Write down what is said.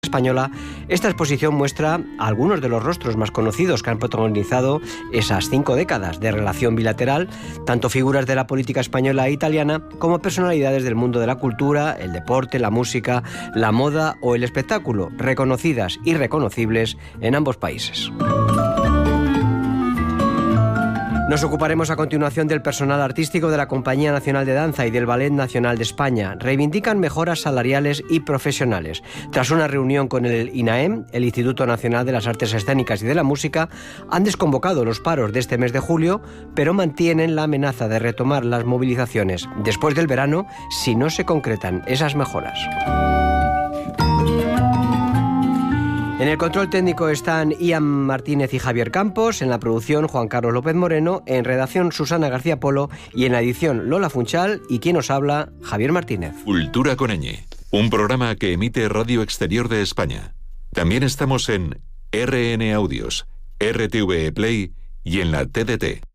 española, esta exposición muestra algunos de los rostros más conocidos que han protagonizado esas 5 décadas de relación bilateral, tanto figuras de la política española e italiana como personalidades del mundo de la cultura, el deporte, la música, la moda o el espectáculo, reconocidas y reconocibles en ambos países. Nos ocuparemos a continuación del personal artístico de la Compañía Nacional de Danza y del Ballet Nacional de España. Reivindican mejoras salariales y profesionales. Tras una reunión con el INAEM, el Instituto Nacional de las Artes Escénicas y de la Música, han desconvocado los paros de este mes de julio, pero mantienen la amenaza de retomar las movilizaciones después del verano si no se concretan esas mejoras. En el control técnico están Ian Martínez y Javier Campos, en la producción Juan Carlos López Moreno, en redacción Susana García Polo y en la edición Lola Funchal y quien os habla, Javier Martínez. Cultura con ñ, un programa que emite Radio Exterior de España. También estamos en RN Audios, RTV Play y en la TDT.